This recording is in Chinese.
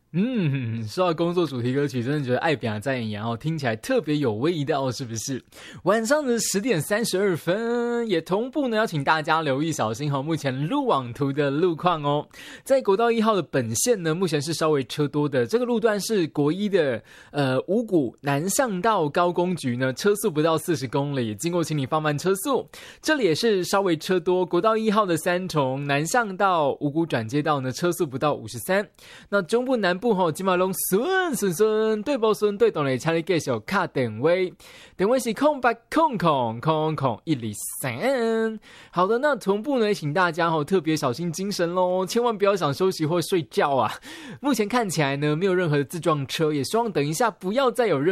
说到工作主题歌曲，真的觉得爱表在演哦，听起来特别有味道，是不是？晚上的10:32，也同步呢要请大家留意小心目前路网图的路况哦。在国道1号的本线呢，目前是稍微车多的，这个路段是国一的五股南向到高工局呢，车速不到40公里，经过请你放慢车速。这里也是稍微车多，国道1号的三重南向到五股转接道呢，车速不到53。那中部南部基本上顺对不顺对懂嘞，请你继续卡电话，电话是0800000103。好的，那同步呢，请大家特别小心精神咯，千万不要想休息或睡觉啊。目前看起来呢，没有任何的自撞车，也希望等一下不要再有任何